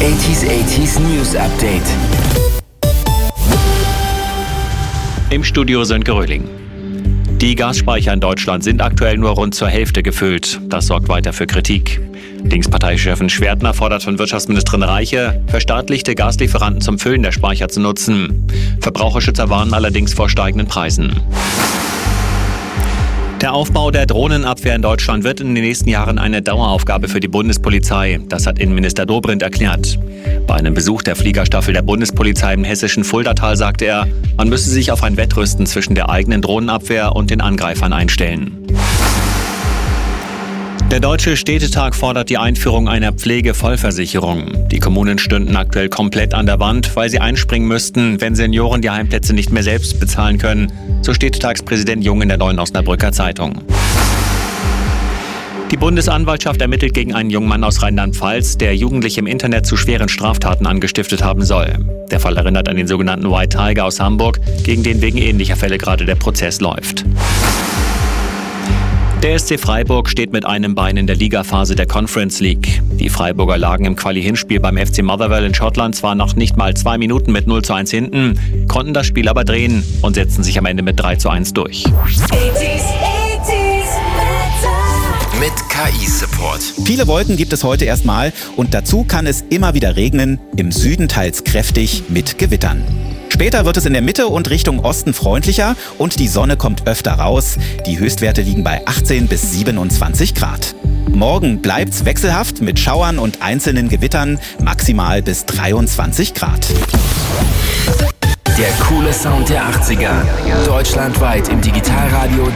80s News Update. Im Studio Sönke Röhling. Die Gasspeicher in Deutschland sind aktuell nur rund zur Hälfte gefüllt. Das sorgt weiter für Kritik. Linksparteichefin Schwertner fordert von Wirtschaftsministerin Reiche, verstaatlichte Gaslieferanten zum Füllen der Speicher zu nutzen. Verbraucherschützer warnen allerdings vor steigenden Preisen. Der Aufbau der Drohnenabwehr in Deutschland wird in den nächsten Jahren eine Daueraufgabe für die Bundespolizei. Das hat Innenminister Dobrindt erklärt. Bei einem Besuch der Fliegerstaffel der Bundespolizei im hessischen Fuldatal sagte er, man müsse sich auf ein Wettrüsten zwischen der eigenen Drohnenabwehr und den Angreifern einstellen. Der Deutsche Städtetag fordert die Einführung einer Pflegevollversicherung. Die Kommunen stünden aktuell komplett an der Wand, weil sie einspringen müssten, wenn Senioren die Heimplätze nicht mehr selbst bezahlen können, so Städtetagspräsident Jung in der Neuen Osnabrücker Zeitung. Die Bundesanwaltschaft ermittelt gegen einen jungen Mann aus Rheinland-Pfalz, der Jugendliche im Internet zu schweren Straftaten angestiftet haben soll. Der Fall erinnert an den sogenannten White Tiger aus Hamburg, gegen den wegen ähnlicher Fälle gerade der Prozess läuft. Der SC Freiburg steht mit einem Bein in der Ligaphase der Conference League. Die Freiburger lagen im Quali-Hinspiel beim FC Motherwell in Schottland zwar nach nicht mal 2 Minuten mit 0:1 hinten, konnten das Spiel aber drehen und setzten sich am Ende mit 3:1 durch. Mit KI-Support. Viele Wolken gibt es heute erstmal und dazu kann es immer wieder regnen, im Süden teils kräftig mit Gewittern. Später wird es in der Mitte und Richtung Osten freundlicher und die Sonne kommt öfter raus. Die Höchstwerte liegen bei 18 bis 27 Grad. Morgen bleibt's wechselhaft mit Schauern und einzelnen Gewittern, maximal bis 23 Grad. Der coole Sound der 80er. Deutschlandweit im Digitalradio